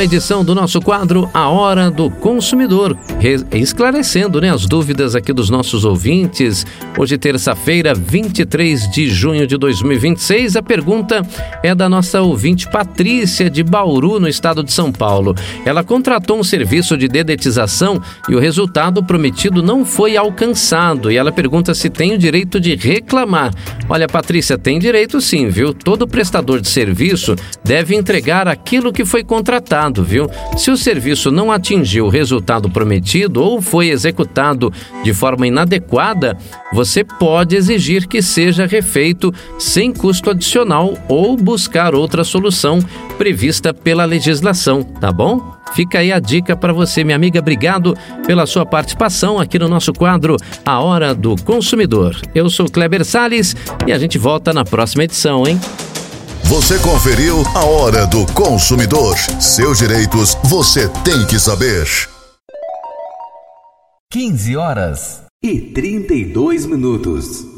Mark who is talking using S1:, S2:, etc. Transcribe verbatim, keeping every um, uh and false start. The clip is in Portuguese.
S1: uma edição do nosso quadro A Hora do Consumidor, re- esclarecendo, né, as dúvidas aqui dos nossos ouvintes. Hoje, terça-feira, vinte e três de junho de dois mil e vinte e seis, a pergunta é da nossa ouvinte Patrícia, de Bauru, no estado de São Paulo. Ela contratou um serviço de dedetização e o resultado prometido não foi alcançado, e ela pergunta se tem o direito de reclamar. Olha, Patrícia, tem direito sim, viu? Todo prestador de serviço deve entregar aquilo que foi contratado, viu? Se o serviço não atingiu o resultado prometido ou foi executado de forma inadequada, você pode exigir que seja refeito sem custo adicional ou buscar outra solução prevista pela legislação, tá bom? Fica aí a dica para você, minha amiga. Obrigado pela sua participação aqui no nosso quadro A Hora do Consumidor. Eu sou Kleber Salles e a gente volta na próxima edição, hein?
S2: Você conferiu A Hora do Consumidor. Seus direitos você tem que saber.
S3: quinze horas e trinta e dois minutos.